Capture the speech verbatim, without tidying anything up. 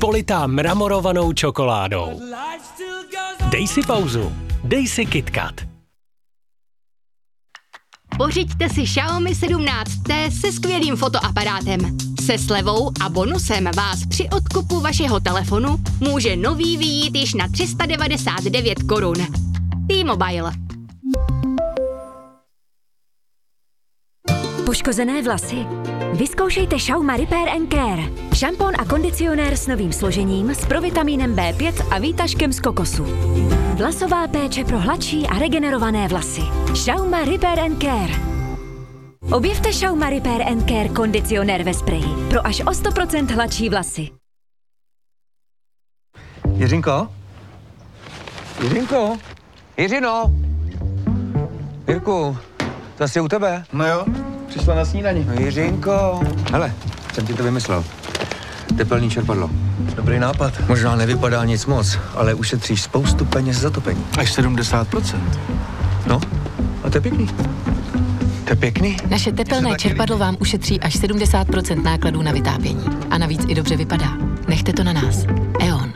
politá mramorovanou čokoládou. Dej si pauzu. Dej si KitKat. Pořiďte si Xiaomi sedmnáct T se skvělým fotoaparátem. Se slevou a bonusem vás při odkupu vašeho telefonu může nový vyjít již na tři sta devadesát devět korun. T-Mobile. Poškozené vlasy? Vyzkoušejte Schauma Repair and Care. Šampon a kondicionér s novým složením, s provitamínem bé pět a výtažkem z kokosu. Vlasová péče pro hladší a regenerované vlasy. Schauma Repair and Care. Objevte Schauma Repair and Care kondicionér ve spreji pro až o sto procent hladší vlasy. Jiřinko? Jiřinko? Jiřino? Jirku, to asi u tebe? No jo, přišla na snídani. No Jiřinko. Hele, jsem ti to vymyslel. Tepelný čerpadlo. Dobrý nápad. Možná nevypadá nic moc, ale ušetříš spoustu peněz za topení. Až sedmdesát procent. No, a to je pěkný. To je pěkný. Naše tepelné čerpadlo vám ušetří až sedmdesát procent nákladů na vytápění. A navíc i dobře vypadá. Nechte to na nás. E O N.